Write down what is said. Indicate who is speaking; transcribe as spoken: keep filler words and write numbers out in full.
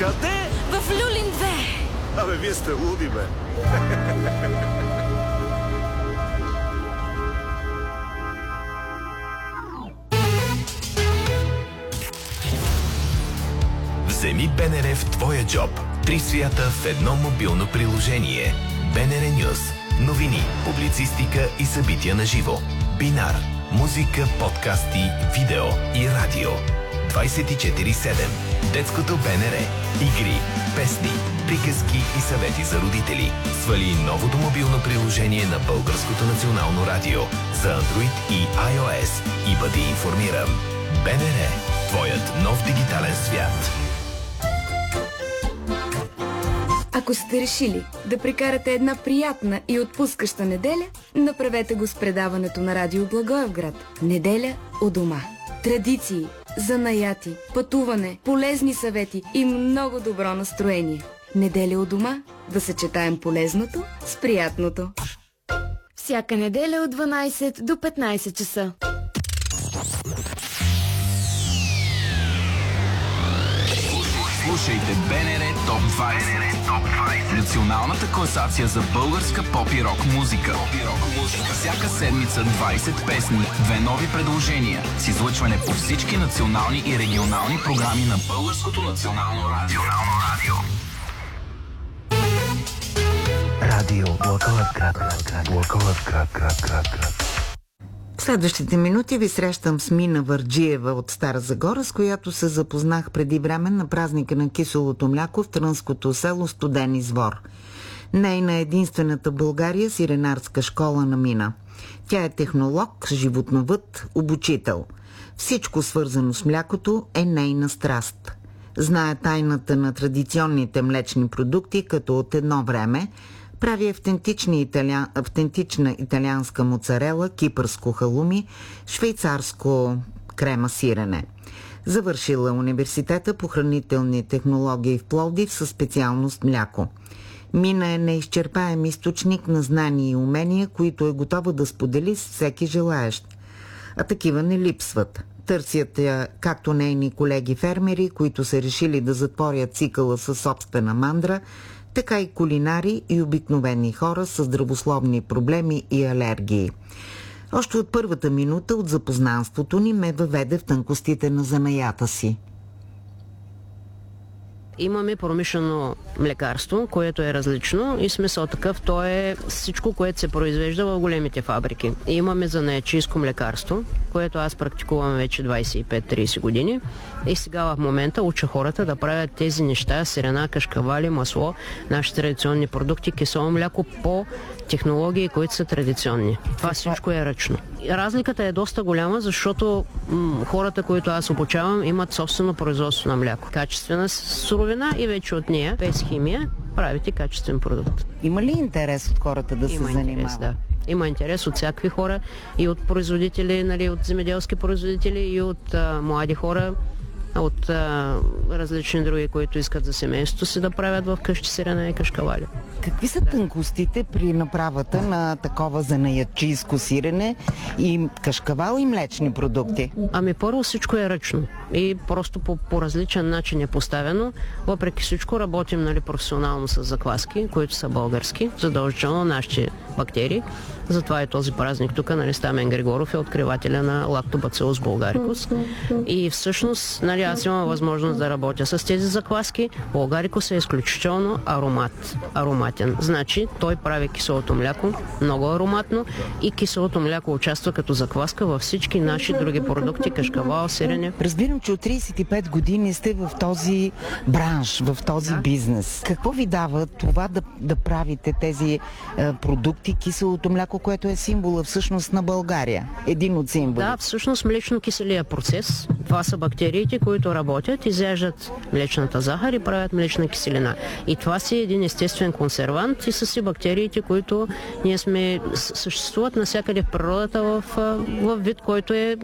Speaker 1: Къде?
Speaker 2: В Люлин две.
Speaker 1: Абе, вие сте луди, бе.
Speaker 3: Вземи БНР в твоя джоб. Три свята в едно мобилно приложение. БНР Нюз. Новини, публицистика и събития на живо. Бинар. Музика, подкасти, видео и радио. двайсет и четири седем. Детското БНР. Игри, песни, приказки и съвети за родители. Свали новото мобилно приложение на Българското национално радио за Android и iOS и бъди информиран. БНР. Твоят нов дигитален свят.
Speaker 4: Ако сте решили да прекарате една приятна и отпускаща неделя, направете го с предаването на Радио Благоевград. Неделя у дома. Традиции, занаяти, пътуване, полезни съвети и много добро настроение. Неделя у дома, да съчетаем полезното с приятното. Всяка неделя от дванайсет до петнайсет часа.
Speaker 5: Слушайте БНР Топ двайсет. Националната класация за българска поп и рок музика. Всяка седмица двайсет песни, две нови предложения с излъчване по всички национални и регионални програми на Българското национално радио.
Speaker 6: Радио Благоевград. Благоевград, град, град, град.
Speaker 7: В следващите минути ви срещам с Мина Върджиева от Стара Загора, с която се запознах преди време на празника на киселото мляко в трънското село Студен извор. Нейна е единствената в България сиренарска школа на Мина. Тя е технолог, животновъд, обучител. Всичко свързано с млякото е нейна страст. Знае тайната на традиционните млечни продукти, като от едно време прави италя... автентична италианска моцарела, кипърско халуми, швейцарско крема сирене. Завършила университета по хранителни технологии в Пловдив със специалност мляко. Мина е неизчерпаем източник на знания и умения, които е готова да сподели с всеки желаещ. А такива не липсват. Търсят я както нейни колеги фермери, които са решили да затворят цикъла със собствена мандра, така и кулинари и обикновени хора с здравословни проблеми и алергии. Още от първата минута от запознанството ни ме въведе в тънкостите на занаята си.
Speaker 8: Имаме промишлено млекарство, което е различно и смисъл такъв, то е всичко, което се произвежда в големите фабрики. И имаме занаятчийско млекарство, което аз практикувам вече двайсет и пет трийсет години. И сега в момента уча хората да правят тези неща, сирена, кашкавали, масло, наши традиционни продукти, кисело мляко по технологии, които са традиционни. Това всичко е ръчно. Разликата е доста голяма, защото м- хората, които аз обучавам, имат собствено производство на мляко. Качествена суровина и вече от нея, без химия, правите качествен продукт.
Speaker 7: Има ли интерес от хората да
Speaker 8: Има
Speaker 7: се
Speaker 8: интерес,
Speaker 7: занимават?
Speaker 8: да. Има интерес от всякакви хора, и от производители, нали, от земеделски производители, и от а, млади хора, от а, различни други, които искат за семейството си да правят в къщи сирена и кашкавали.
Speaker 7: Какви са тънкостите при направата на такова занаятчийско сирене и кашкавал и млечни продукти?
Speaker 8: Ами първо всичко е ръчно и просто по, по различен начин е поставено. Въпреки всичко работим, нали, професионално с закваски, които са български, задължително нашите бактерии. Затова е този празник тук, нали, Стамен Григоров е откривателя на Lactobacillus bulgaricus. И всъщност, нали, аз имам възможност да работя с тези закваски. Bulgaricus е изключително аромат, ароматен. Значи, той прави киселото мляко много ароматно и киселото мляко участва като закваска във всички наши други продукти, кашкавал, сирене.
Speaker 7: Разбирам, че от трийсет и пет години сте в този бранш, в този да. бизнес. Какво ви дава това да, да правите тези е, продукти, киселото мляко, което е символа всъщност на България? Един от символите.
Speaker 8: Да, всъщност млечно-киселия процес. Това са бактериите, които работят, изяждат млечната захар и правят млечна киселина. И това си един естествен консервант и са си бактериите, които ние сме съществуват навсякъде в природата в, в вид, който е